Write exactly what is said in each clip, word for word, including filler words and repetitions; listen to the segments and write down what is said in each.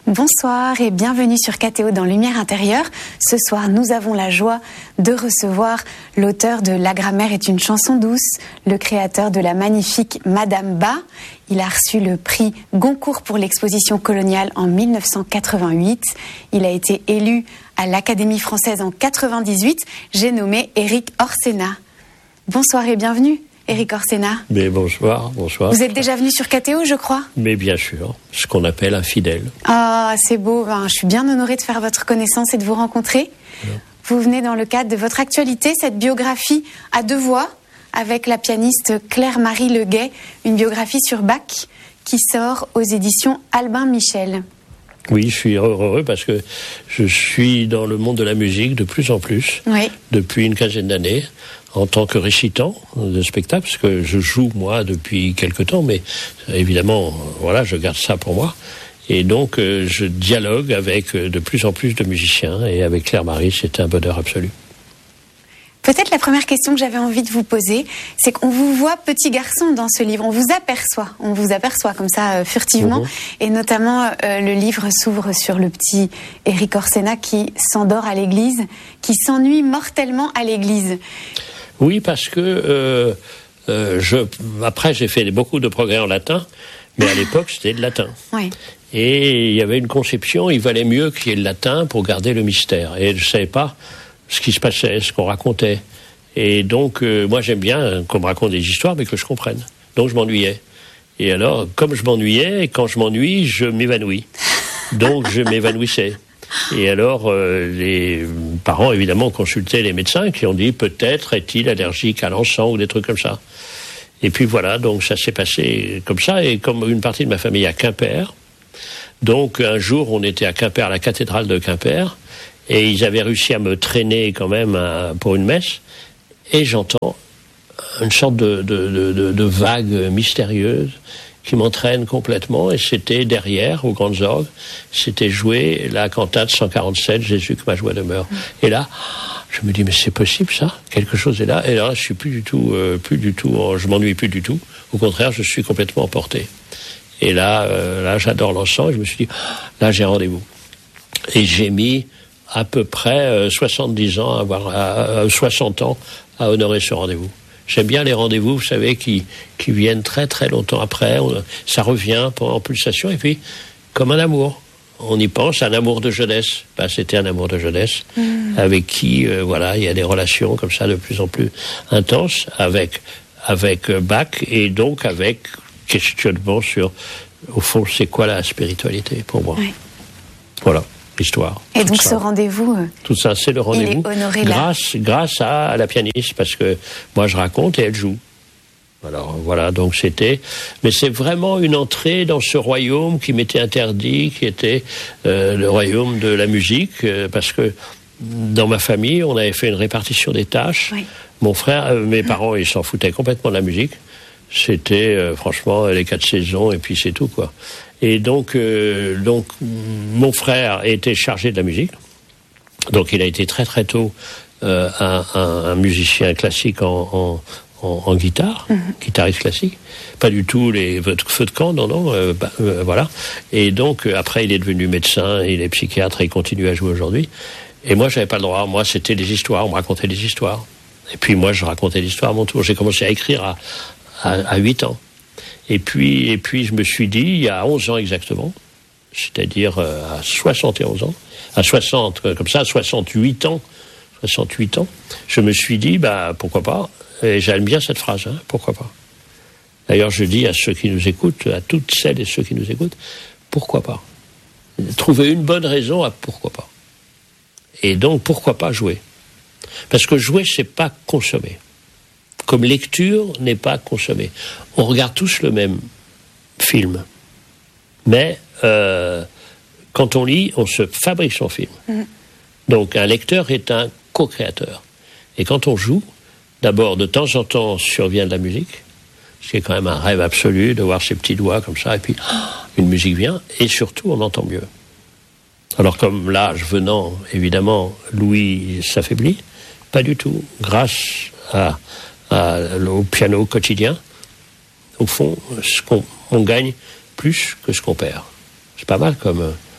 Bonsoir et bienvenue sur K T O dans Lumière intérieure. Ce soir, nous avons la joie de recevoir l'auteur de La grammaire est une chanson douce, le créateur de la magnifique Madame Ba. Il a reçu le prix Goncourt pour l'exposition coloniale en mille neuf cent quatre-vingt-huit. Il a été élu à l'Académie française en quatre-vingt-dix-huit. J'ai nommé Éric Orsena. Bonsoir et bienvenue. Éric Orsena. Mais bonsoir, bonsoir. Vous êtes déjà venu sur K T O, je crois ? Mais bien sûr, ce qu'on appelle un fidèle. Ah, c'est beau. Ben, je suis bien honorée de faire votre connaissance et de vous rencontrer. Ouais. Vous venez dans le cadre de votre actualité, cette biographie à deux voix, avec la pianiste Claire-Marie Leguet, une biographie sur Bach qui sort aux éditions Albin Michel. Oui, je suis heureux parce que je suis dans le monde de la musique de plus en plus, oui. depuis une quinzaine d'années, en tant que récitant de spectacle, parce que je joue moi depuis quelque temps, mais évidemment, voilà, je garde ça pour moi. Et donc, euh, je dialogue avec de plus en plus de musiciens, et avec Claire-Marie, c'est un bonheur absolu. Peut-être la première question que j'avais envie de vous poser, c'est qu'on vous voit petit garçon dans ce livre, on vous aperçoit, on vous aperçoit comme ça euh, furtivement, mmh. et notamment euh, le livre s'ouvre sur le petit Éric Orsena qui s'endort à l'église, qui s'ennuie mortellement à l'église. Oui, parce que euh, euh, je, après j'ai fait beaucoup de progrès en latin, mais à l'époque c'était le latin. Oui. Et il y avait une conception, il valait mieux qu'il y ait le latin pour garder le mystère. Et je ne savais pas ce qui se passait, ce qu'on racontait. Et donc, euh, moi j'aime bien qu'on me raconte des histoires, mais que je comprenne. Donc je m'ennuyais. Et alors, comme je m'ennuyais, quand je m'ennuie, je m'évanouis. Donc je m'évanouissais. Et alors, euh, les parents, évidemment, consultaient les médecins qui ont dit peut-être est-il allergique à l'encens ou des trucs comme ça. Et puis voilà, donc ça s'est passé comme ça. Et comme une partie de ma famille à Quimper, donc un jour, on était à Quimper, à la cathédrale de Quimper, et ils avaient réussi à me traîner quand même à, pour une messe, et j'entends une sorte de, de, de, de, de vague mystérieuse qui m'entraîne complètement, et c'était derrière, aux grandes orgues, c'était joué la cantate cent quarante-sept, Jésus que ma joie demeure. Mmh. Et là, je me dis, mais c'est possible ça ? Quelque chose est là. Et là, je suis plus du tout, euh, plus du tout, je m'ennuie plus du tout. Au contraire, je suis complètement emporté. Et là, euh, là, j'adore l'encens, et je me suis dit, là, j'ai rendez-vous. Et j'ai mis à peu près euh, soixante-dix ans, à avoir, à, à soixante ans, à honorer ce rendez-vous. J'aime bien les rendez-vous, vous savez, qui, qui viennent très très longtemps après. On, ça revient en pulsation, et puis, comme un amour. On y pense, un amour de jeunesse. Ben, c'était un amour de jeunesse, mmh. avec qui, euh, voilà, il y a des relations comme ça de plus en plus intenses, avec, avec euh, Bach, et donc avec questionnement sur, au fond, c'est quoi la spiritualité pour moi. Oui. Voilà. L'histoire. Et donc ça. ce rendez-vous, euh, tout ça, c'est le rendez-vous. Grâce, là. grâce à, à la pianiste, parce que moi je raconte et elle joue. Alors voilà, donc c'était. Mais c'est vraiment une entrée dans ce royaume qui m'était interdit, qui était euh, le royaume de la musique, euh, parce que dans ma famille, on avait fait une répartition des tâches. Oui. Mon frère, euh, mes parents, ils s'en foutaient complètement de la musique. C'était euh, franchement les quatre saisons et puis c'est tout quoi. Et donc, euh, donc, mon frère était chargé de la musique. Donc, il a été très très tôt euh, un, un, un musicien classique en, en, en, en guitare, mm-hmm. guitariste classique. Pas du tout les feux de camp, non, non, euh, bah, euh, voilà. Et donc, euh, après, il est devenu médecin, il est psychiatre et il continue à jouer aujourd'hui. Et moi, j'avais pas le droit. Moi, c'était des histoires, on me racontait des histoires. Et puis, moi, je racontais l'histoire à mon tour. J'ai commencé à écrire à, à, à huit ans. Et puis, et puis, je me suis dit, il y a onze ans exactement, c'est-à-dire euh, à soixante et onze ans, à soixante, euh, comme ça, à soixante-huit ans, soixante-huit ans, je me suis dit, bah, pourquoi pas, et j'aime bien cette phrase, hein, pourquoi pas. D'ailleurs, je dis à ceux qui nous écoutent, à toutes celles et ceux qui nous écoutent, pourquoi pas. Trouver une bonne raison à pourquoi pas. Et donc, pourquoi pas jouer. Parce que jouer, c'est pas consommer. Comme lecture n'est pas consommée. On regarde tous le même film. Mais euh, quand on lit, on se fabrique son film. Mmh. Donc un lecteur est un co-créateur. Et quand on joue, d'abord, de temps en temps, survient de la musique, ce qui est quand même un rêve absolu, de voir ses petits doigts comme ça, et puis une musique vient, et surtout, on entend mieux. Alors comme l'âge venant, évidemment, Louis s'affaiblit, pas du tout. Grâce à... À, au piano quotidien, au fond, ce qu'on on gagne plus que ce qu'on perd. C'est pas mal comme,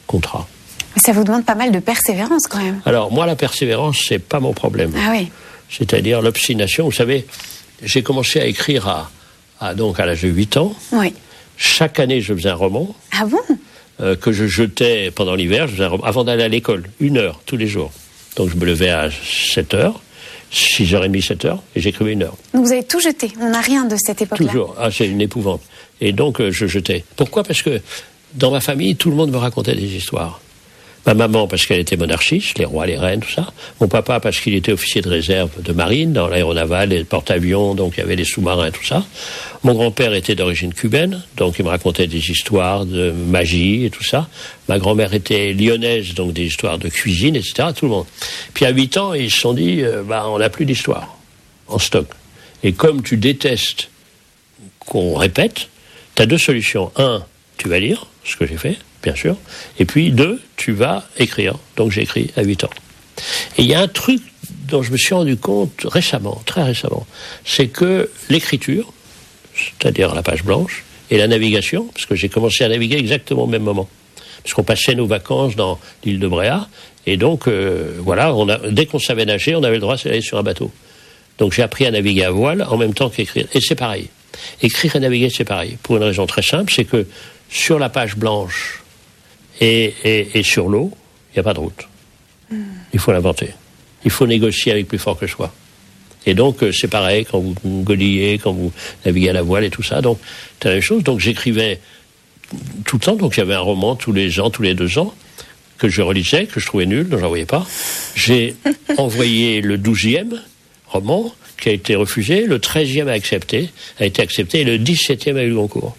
contrat. Ça vous demande pas mal de persévérance quand même. Alors moi, la persévérance, c'est pas mon problème. Ah oui. C'est-à-dire l'obstination. Vous savez, j'ai commencé à écrire à, à donc à l'âge de huit ans. Oui. Chaque année, je faisais un roman. Ah bon? euh, Que je jetais pendant l'hiver, je faisais un roman, avant d'aller à l'école, une heure tous les jours. Donc je me levais à sept heures, six heures trente, sept heures, et j'écrivais une heure. Donc vous avez tout jeté, on n'a rien de cette époque-là. Toujours, ah, c'est une épouvante. Et donc euh, je jetais. Pourquoi? Parce que dans ma famille, tout le monde me racontait des histoires. Ma maman, parce qu'elle était monarchiste, les rois, les reines, tout ça. Mon papa, parce qu'il était officier de réserve de marine, dans l'aéronaval, les porte-avions, donc il y avait les sous-marins, tout ça. Mon grand-père était d'origine cubaine, donc il me racontait des histoires de magie et tout ça. Ma grand-mère était lyonnaise, donc des histoires de cuisine, et cetera, tout le monde. Puis à huit ans, ils se sont dit, euh, bah, on n'a plus d'histoire en stock. Et comme tu détestes qu'on répète, tu as deux solutions. Un, tu vas lire, ce que j'ai fait, bien sûr. Et puis, deux, tu vas écrire. Donc, j'ai écrit à huit ans. Et il y a un truc dont je me suis rendu compte récemment, très récemment, c'est que l'écriture, c'est-à-dire la page blanche, et la navigation, parce que j'ai commencé à naviguer exactement au même moment, parce qu'on passait nos vacances dans l'île de Bréa, et donc, euh, voilà, on a, dès qu'on savait nager, on avait le droit d'aller sur un bateau. Donc, j'ai appris à naviguer à voile en même temps qu'écrire. Et c'est pareil. Écrire et naviguer, c'est pareil. Pour une raison très simple, c'est que sur la page blanche, Et, et, et sur l'eau, il n'y a pas de route. Mm. Il faut l'inventer. Il faut négocier avec plus fort que soi. Et donc, euh, c'est pareil quand vous, vous godillez, quand vous naviguez à la voile et tout ça. Donc, c'est la même chose. Donc, j'écrivais tout le temps. Donc, il y avait un roman tous les ans, tous les deux ans, que je relisais, que je trouvais nul, dont je n'envoyais pas. J'ai envoyé le douzième roman, qui a été refusé. Le treizième a accepté, a été accepté. Et le dix-septième a eu le concours.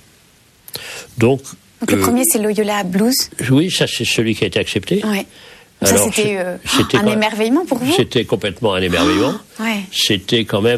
Donc, Donc, le euh, premier, c'est Loyola Blues. Oui, ça, c'est celui qui a été accepté. Ouais. Ça, c'était, euh, c'était un émerveillement pour vous? C'était complètement un émerveillement. Oh, ouais. C'était quand même